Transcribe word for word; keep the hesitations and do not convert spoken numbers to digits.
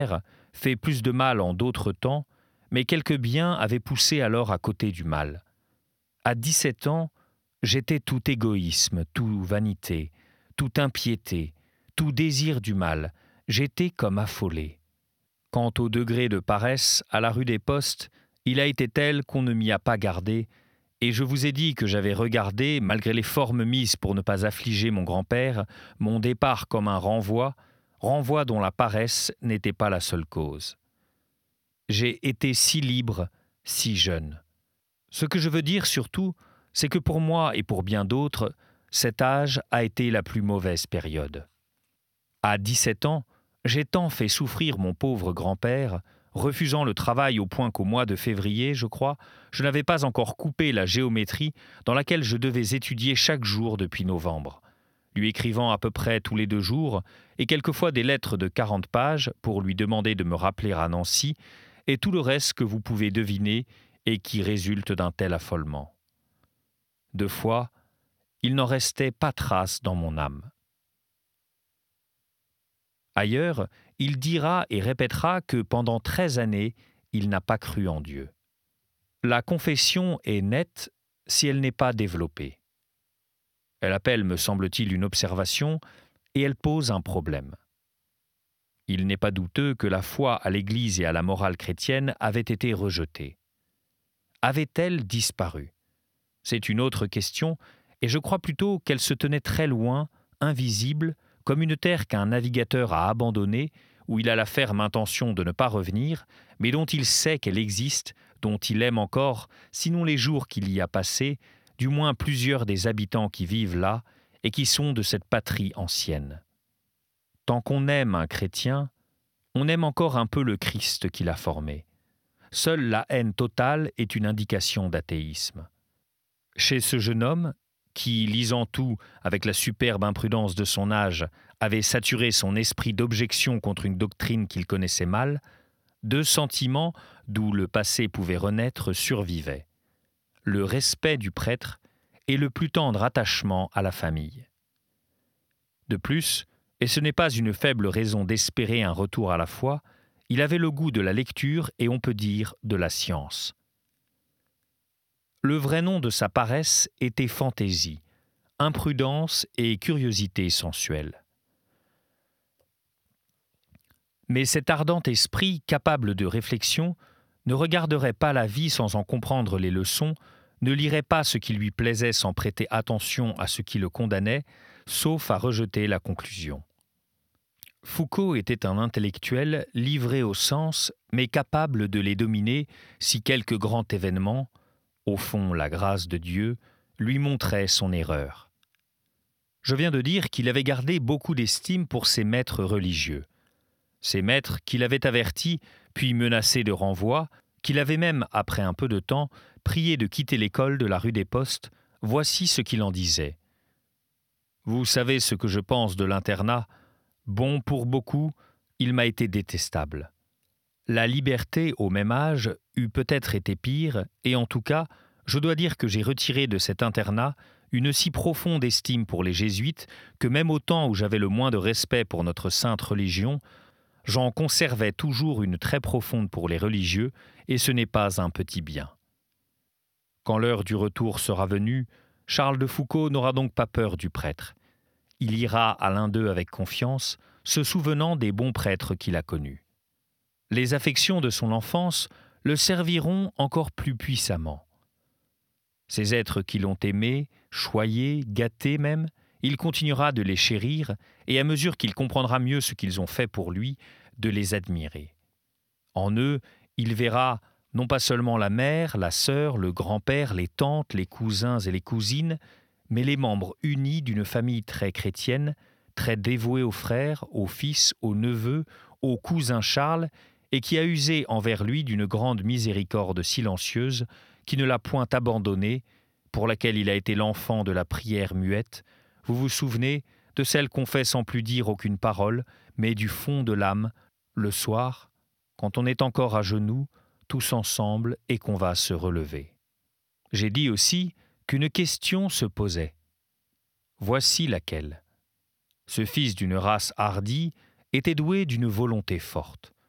fait plus de mal en d'autres temps, mais quelques biens avaient poussé alors à côté du mal. À dix-sept ans, j'étais tout égoïsme, tout vanité, tout impiété, tout désir du mal. J'étais comme affolé. Quant au degré de paresse, à la rue des Postes, il a été tel qu'on ne m'y a pas gardé, et je vous ai dit que j'avais regardé, malgré les formes mises pour ne pas affliger mon grand-père, mon départ comme un renvoi, renvoi dont la paresse n'était pas la seule cause. J'ai été si libre, si jeune. Ce que je veux dire surtout, c'est que pour moi et pour bien d'autres, cet âge a été la plus mauvaise période. À dix-sept ans, j'ai tant fait souffrir mon pauvre grand-père, refusant le travail au point qu'au mois de février, je crois, je n'avais pas encore coupé la géométrie dans laquelle je devais étudier chaque jour depuis novembre, lui écrivant à peu près tous les deux jours, et quelquefois des lettres de quarante pages pour lui demander de me rappeler à Nancy, et tout le reste que vous pouvez deviner et qui résulte d'un tel affolement. Deux fois, il n'en restait pas trace dans mon âme. Ailleurs, il dira et répétera que pendant treize années, il n'a pas cru en Dieu. La confession est nette si elle n'est pas développée. Elle appelle, me semble-t-il, une observation et elle pose un problème. Il n'est pas douteux que la foi à l'Église et à la morale chrétienne avait été rejetée. Avait-elle disparu ? C'est une autre question, et je crois plutôt qu'elle se tenait très loin, invisible, comme une terre qu'un navigateur a abandonnée, où il a la ferme intention de ne pas revenir, mais dont il sait qu'elle existe, dont il aime encore, sinon les jours qu'il y a passés, du moins plusieurs des habitants qui vivent là et qui sont de cette patrie ancienne. Tant qu'on aime un chrétien, on aime encore un peu le Christ qui l'a formé. Seule la haine totale est une indication d'athéisme. Chez ce jeune homme, qui, lisant tout avec la superbe imprudence de son âge, avait saturé son esprit d'objection contre une doctrine qu'il connaissait mal, deux sentiments, d'où le passé pouvait renaître, survivaient. Le respect du prêtre et le plus tendre attachement à la famille. De plus, et ce n'est pas une faible raison d'espérer un retour à la foi, il avait le goût de la lecture et on peut dire de la science. Le vrai nom de sa paresse était fantaisie, imprudence et curiosité sensuelle. Mais cet ardent esprit, capable de réflexion, ne regarderait pas la vie sans en comprendre les leçons, ne lirait pas ce qui lui plaisait sans prêter attention à ce qui le condamnait, sauf à rejeter la conclusion. Foucault était un intellectuel livré aux sens, mais capable de les dominer si quelque grand événement, au fond la grâce de Dieu, lui montrait son erreur. Je viens de dire qu'il avait gardé beaucoup d'estime pour ses maîtres religieux. Ces maîtres qu'il avait avertis, puis menacés de renvoi, qu'il avait même, après un peu de temps, prié de quitter l'école de la rue des Postes, voici ce qu'il en disait. « Vous savez ce que je pense de l'internat. Bon pour beaucoup, il m'a été détestable. La liberté, au même âge, eût peut-être été pire, et en tout cas, je dois dire que j'ai retiré de cet internat une si profonde estime pour les jésuites que même au temps où j'avais le moins de respect pour notre sainte religion, j'en conservais toujours une très profonde pour les religieux, et ce n'est pas un petit bien. Quand l'heure du retour sera venue, Charles de Foucault n'aura donc pas peur du prêtre. Il ira à l'un d'eux avec confiance, se souvenant des bons prêtres qu'il a connus. Les affections de son enfance le serviront encore plus puissamment. Ces êtres qui l'ont aimé, choyé, gâté même, il continuera de les chérir et à mesure qu'il comprendra mieux ce qu'ils ont fait pour lui, de les admirer. En eux, il verra non pas seulement la mère, la sœur, le grand-père, les tantes, les cousins et les cousines, mais les membres unis d'une famille très chrétienne, très dévouée aux frères, aux fils, aux neveux, au cousin Charles, et qui a usé envers lui d'une grande miséricorde silencieuse, qui ne l'a point abandonné, pour laquelle il a été l'enfant de la prière muette. Vous vous souvenez de celle qu'on fait sans plus dire aucune parole, mais du fond de l'âme, le soir, quand on est encore à genoux, tous ensemble, et qu'on va se relever. J'ai dit aussi qu'une question se posait. Voici laquelle. Ce fils d'une race hardie était doué d'une volonté forte.